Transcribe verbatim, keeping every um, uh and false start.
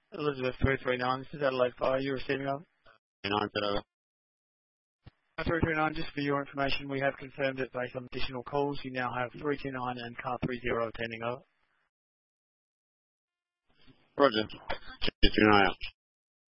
Elizabeth three three nine, this is Adelaide Fire. You're receiving over. nine, over. three three nine, just for your information, we have confirmed that based on additional calls, you now have three two nine and car three zero attending over. Roger. two two nine out.